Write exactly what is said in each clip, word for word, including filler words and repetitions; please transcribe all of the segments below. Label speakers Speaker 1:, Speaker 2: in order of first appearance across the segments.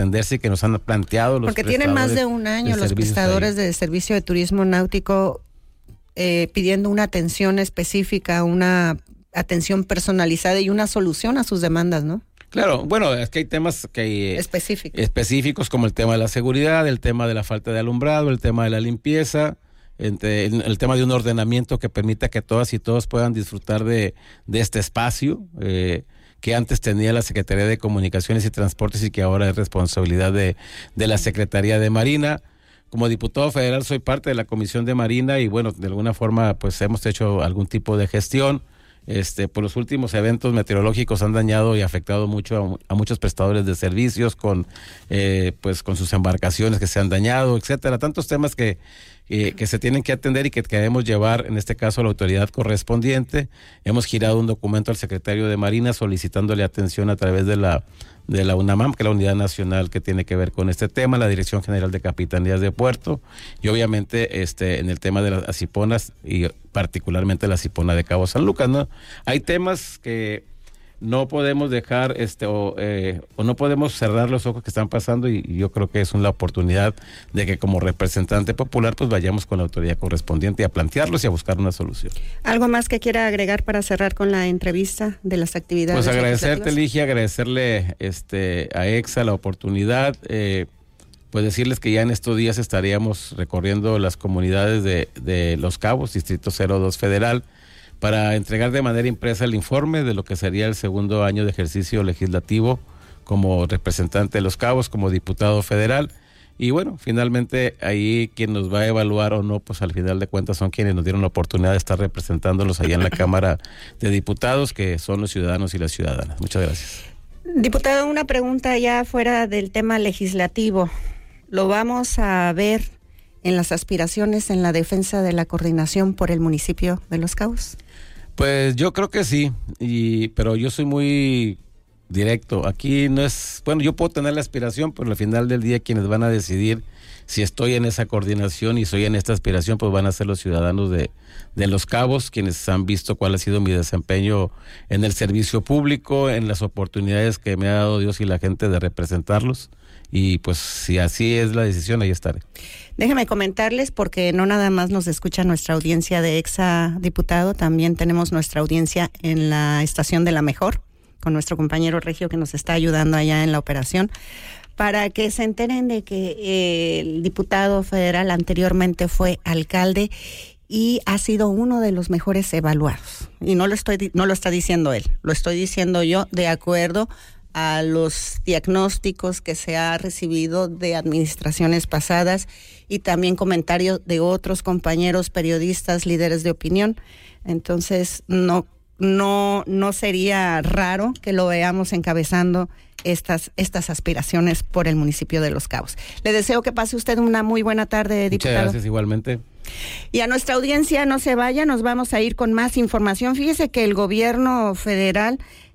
Speaker 1: atenderse y que nos han planteado los
Speaker 2: Porque tienen más de un año los prestadores de servicio de turismo náutico eh, pidiendo una atención específica, una atención personalizada y una solución a sus demandas, ¿no?
Speaker 1: Claro, bueno, es que hay temas que hay, eh,
Speaker 2: específicos.
Speaker 1: específicos como el tema de la seguridad, el tema de la falta de alumbrado, el tema de la limpieza, entre, el, el tema de un ordenamiento que permita que todas y todos puedan disfrutar de, de este espacio eh, que antes tenía la Secretaría de Comunicaciones y Transportes y que ahora es responsabilidad de, de la Secretaría de Marina. Como diputado federal soy parte de la Comisión de Marina y bueno, de alguna forma pues hemos hecho algún tipo de gestión. Este, por los últimos eventos meteorológicos han dañado y afectado mucho a, a muchos prestadores de servicios con, eh, pues, con sus embarcaciones que se han dañado, etcétera. Tantos temas que, eh, que se tienen que atender y que queremos llevar, en este caso, a la autoridad correspondiente. Hemos girado un documento al secretario de Marina solicitándole atención a través de la de la UNAMAM, que es la Unidad Nacional que tiene que ver con este tema, la Dirección General de Capitanías de Puerto y obviamente este en el tema de las asiponas y particularmente la asipona de Cabo San Lucas, ¿no? Hay temas que no podemos dejar este o, eh, o no podemos cerrar los ojos que están pasando y, y yo creo que es una oportunidad de que como representante popular pues vayamos con la autoridad correspondiente a plantearlos y a buscar una solución.
Speaker 2: ¿Algo más que quiera agregar para cerrar con la entrevista de las actividades?
Speaker 1: Pues agradecerte, Ligia, agradecerle este a EXA la oportunidad, eh, pues decirles que ya en estos días estaríamos recorriendo las comunidades de, de Los Cabos, Distrito cero dos Federal, para entregar de manera impresa el informe de lo que sería el segundo año de ejercicio legislativo como representante de Los Cabos, como diputado federal. Y bueno, finalmente ahí quien nos va a evaluar o no, pues al final de cuentas son quienes nos dieron la oportunidad de estar representándolos allá en la Cámara de Diputados, que son los ciudadanos y las ciudadanas. Muchas gracias.
Speaker 2: Diputado, una pregunta ya fuera del tema legislativo. ¿Lo vamos a ver en las aspiraciones en la defensa de la coordinación por el municipio de Los Cabos?
Speaker 1: Pues yo creo que sí, y pero yo soy muy directo. Aquí no es, bueno, yo puedo tener la aspiración, pero al final del día quienes van a decidir si estoy en esa coordinación y soy en esta aspiración, pues van a ser los ciudadanos de, de Los Cabos, quienes han visto cuál ha sido mi desempeño en el servicio público, en las oportunidades que me ha dado Dios y la gente de representarlos. Y pues si así es la decisión, ahí estaré.
Speaker 2: Déjeme comentarles, porque no nada más nos escucha nuestra audiencia de Exa Diputado, también tenemos nuestra audiencia en la estación de La Mejor, con nuestro compañero Regio que nos está ayudando allá en la operación, para que se enteren de que eh, el diputado federal anteriormente fue alcalde y ha sido uno de los mejores evaluados. Y no lo estoy, no lo está diciendo él, lo estoy diciendo yo de acuerdo a los diagnósticos que se ha recibido de administraciones pasadas y también comentarios de otros compañeros periodistas, líderes de opinión. Entonces, no, no, no sería raro que lo veamos encabezando estas, estas aspiraciones por el municipio de Los Cabos. Le deseo que pase usted una muy buena tarde, diputado.
Speaker 1: Muchas gracias, igualmente.
Speaker 2: Y a nuestra audiencia, no se vaya, nos vamos a ir con más información. Fíjese que el gobierno federal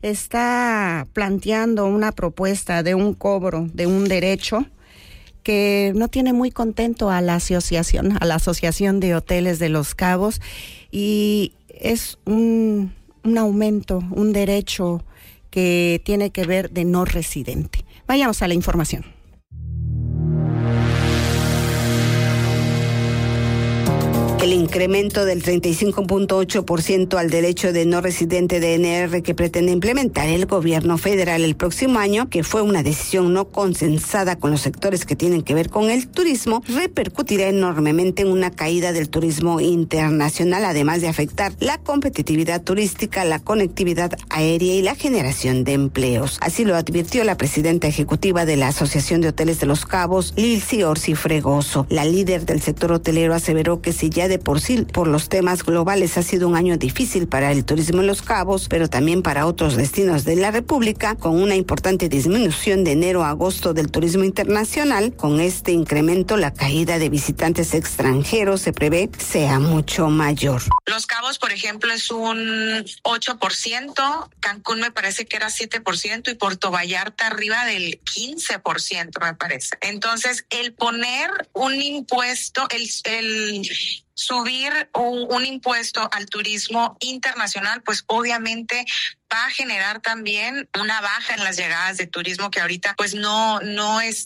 Speaker 2: está planteando una propuesta de un cobro de un derecho que no tiene muy contento a la asociación, a la Asociación de Hoteles de Los Cabos, y es un, un aumento, un derecho que tiene que ver de no residente. Vayamos a la información.
Speaker 3: El incremento del treinta y cinco punto ocho por ciento al derecho de no residente de N R que pretende implementar el gobierno federal el próximo año, que fue una decisión no consensada con los sectores que tienen que ver con el turismo, repercutirá enormemente en una caída del turismo internacional, además de afectar la competitividad turística, la conectividad aérea y la generación de empleos. Así lo advirtió la presidenta ejecutiva de la Asociación de Hoteles de Los Cabos, Lilcy Orsi Fregoso. La líder del sector hotelero aseveró que si ya de por sí, por los temas globales, ha sido un año difícil para el turismo en Los Cabos, pero también para otros destinos de la República, con una importante disminución de enero a agosto del turismo internacional. Con este incremento, la caída de visitantes extranjeros se prevé sea mucho mayor.
Speaker 4: Los Cabos, por ejemplo, es un ocho por ciento, Cancún me parece que era siete por ciento y Puerto Vallarta arriba del quince por ciento, me parece. Entonces, el poner un impuesto, el, el Subir un, un impuesto al turismo internacional, pues obviamente va a generar también una baja en las llegadas de turismo que ahorita pues no, no es